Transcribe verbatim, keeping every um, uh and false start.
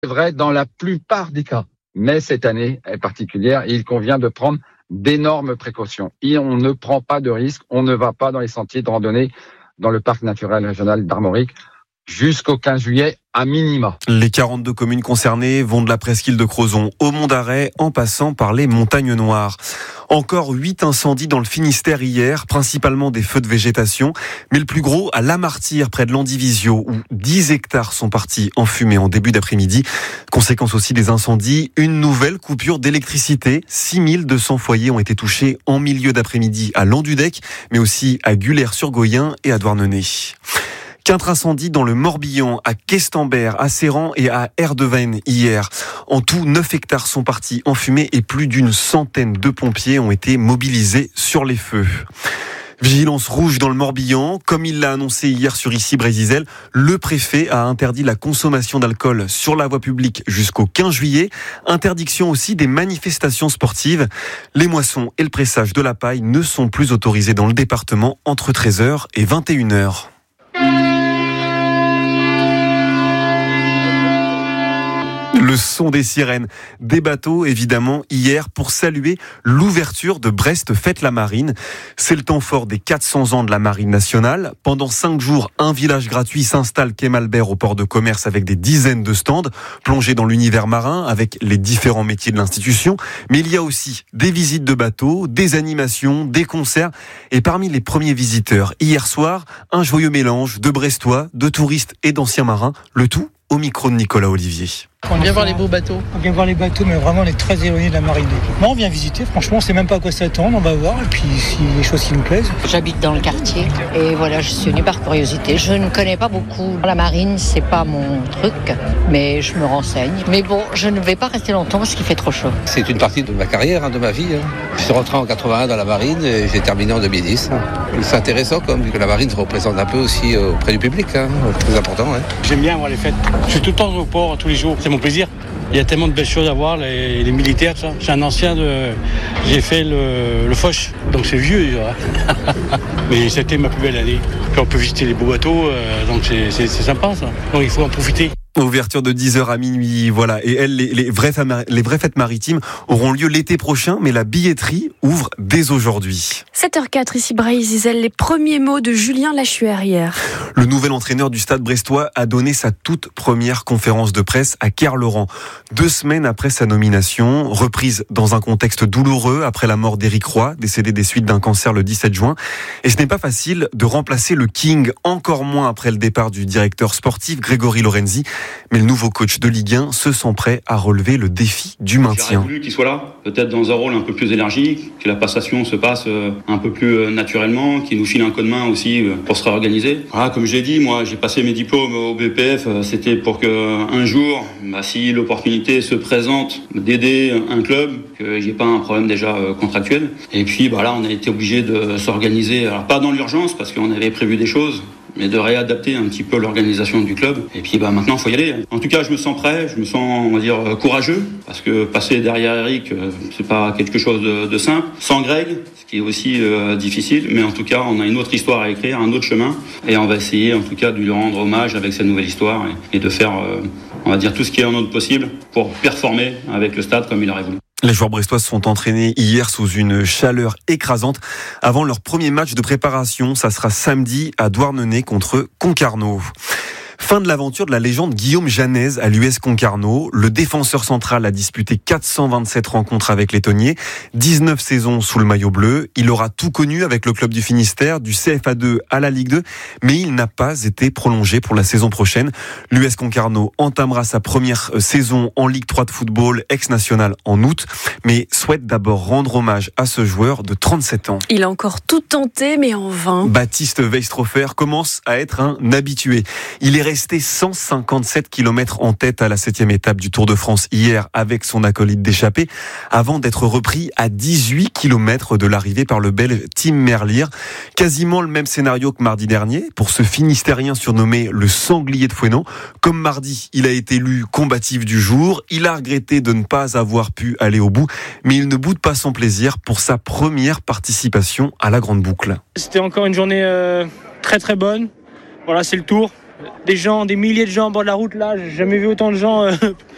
C'est vrai dans la plupart des cas. Mais cette année est particulière et il convient de prendre d'énormes précautions. Et on ne prend pas de risques, on ne va pas dans les sentiers de randonnée dans le parc naturel régional d'Armorique jusqu'au quinze juillet à minima. Les quarante-deux communes concernées vont de la presqu'île de Crozon au Mont d'Arrêt en passant par les Montagnes Noires. Encore huit incendies dans le Finistère hier, principalement des feux de végétation, mais le plus gros à Lamartire, près de Landivisiau, où dix hectares sont partis en fumée en début d'après-midi. Conséquence aussi des incendies, une nouvelle coupure d'électricité. six mille deux cents foyers ont été touchés en milieu d'après-midi à Landudec, mais aussi à Gullers-sur-Goyen et à Douarnenez. Quatre incendies dans le Morbihan, à Questembert, à Serran et à Erdeven hier. En tout, neuf hectares sont partis en fumée et plus d'une centaine de pompiers ont été mobilisés sur les feux. Vigilance rouge dans le Morbihan. Comme il l'a annoncé hier sur Issy-Brézizèle, le préfet a interdit la consommation d'alcool sur la voie publique jusqu'au quinze juillet. Interdiction aussi des manifestations sportives. Les moissons et le pressage de la paille ne sont plus autorisés dans le département entre treize heures et vingt et une heures. Le son des sirènes, des bateaux évidemment hier pour saluer l'ouverture de Brest Fête la Marine. C'est le temps fort des quatre cents ans de la Marine nationale. Pendant cinq jours, un village gratuit s'installe quai Malbert au port de commerce avec des dizaines de stands plongés dans l'univers marin avec les différents métiers de l'institution. Mais il y a aussi des visites de bateaux, des animations, des concerts. Et parmi les premiers visiteurs, hier soir, un joyeux mélange de Brestois, de touristes et d'anciens marins. Le tout au micro de Nicolas Olivier. On vient voir les beaux bateaux. On vient voir les bateaux, mais vraiment on est très éloigné de la marine. Moi, on vient visiter, franchement, on ne sait même pas à quoi s'attendre, on va voir, et puis s'il y a des choses qui nous plaisent. J'habite dans le quartier, et voilà, je suis venue par curiosité. Je ne connais pas beaucoup la marine, c'est pas mon truc, mais je me renseigne. Mais bon, je ne vais pas rester longtemps parce qu'il fait trop chaud. C'est une partie de ma carrière, hein, de ma vie. Hein. Je suis rentré en quatre-vingt-un dans la marine, et j'ai terminé en deux mille dix. Hein. C'est intéressant, comme que la marine se représente un peu aussi auprès du public, hein, très important. Hein. J'aime bien voir les fêtes. Je suis tout le temps au port, tous les jours, c'est mon plaisir. Il y a tellement de belles choses à voir, les, les militaires, tout ça. Je suis un ancien de... J'ai fait le, le Foch, donc c'est vieux déjà. Mais c'était ma plus belle année. Puis on peut visiter les beaux bateaux, euh, donc c'est, c'est, c'est sympa ça. Donc il faut en profiter. Ouverture de dix heures à minuit, voilà. Et elles, les, les, vraies, les vraies fêtes maritimes auront lieu l'été prochain, mais la billetterie ouvre dès aujourd'hui. sept heures quatre, ici Brézizèle, les premiers mots de Julien Lachuer hier. Le nouvel entraîneur du Stade brestois a donné sa toute première conférence de presse à Kerlaurent. Deux semaines après sa nomination, reprise dans un contexte douloureux après la mort d'Éric Roy, décédé des suites d'un cancer le dix-sept juin. Et ce n'est pas facile de remplacer le King, encore moins après le départ du directeur sportif Grégory Lorenzi. Mais le nouveau coach de Ligue un se sent prêt à relever le défi du maintien. J'aurais voulu qu'il soit là, peut-être dans un rôle un peu plus énergique, que la passation se passe un peu plus naturellement, qu'il nous file un coup de main aussi pour se réorganiser. Voilà, comme je l'ai dit, moi j'ai passé mes diplômes au B P F, c'était pour qu'un jour, bah, si l'opportunité se présente d'aider un club, qu'il n'y ait pas un problème déjà contractuel. Et puis bah, là on a été obligé de s'organiser, alors pas dans l'urgence parce qu'on avait prévu des choses, mais de réadapter un petit peu l'organisation du club. Et puis bah maintenant, il faut y aller. En tout cas, je me sens prêt, je me sens, on va dire, courageux, parce que passer derrière Eric, c'est pas quelque chose de, de simple. Sans Greg, ce qui est aussi euh, difficile, mais en tout cas, on a une autre histoire à écrire, un autre chemin, et on va essayer, en tout cas, de lui rendre hommage avec cette nouvelle histoire, et, et de faire, euh, on va dire, tout ce qui est en notre possible pour performer avec le stade comme il aurait voulu. Les joueurs brestois se sont entraînés hier sous une chaleur écrasante avant leur premier match de préparation. Ça sera samedi à Douarnenez contre Concarneau. Fin de l'aventure de la légende Guillaume Janez à l'U S Concarneau. Le défenseur central a disputé quatre cent vingt-sept rencontres avec les Tonniers, dix-neuf saisons sous le maillot bleu. Il aura tout connu avec le club du Finistère, du C F A deux à la Ligue deux, mais il n'a pas été prolongé pour la saison prochaine. L'U S Concarneau entamera sa première saison en Ligue trois de football ex-national en août, mais souhaite d'abord rendre hommage à ce joueur de trente-sept ans. Il a encore tout tenté, mais en vain. Baptiste Weistrofer commence à être un habitué. Il est resté cent cinquante-sept kilomètres en tête à la septième étape du Tour de France hier avec son acolyte d'échappée avant d'être repris à dix-huit kilomètres de l'arrivée par le Belge Tim Merlier. Quasiment le même scénario que mardi dernier pour ce Finistérien surnommé le sanglier de Fouesnant. Comme mardi, il a été élu combatif du jour. Il a regretté de ne pas avoir pu aller au bout, mais il ne boude pas son plaisir pour sa première participation à la Grande Boucle. C'était encore une journée euh, très très bonne. Voilà, c'est le Tour. Des gens, des milliers de gens au bord de la route là, j'ai jamais vu autant de gens euh,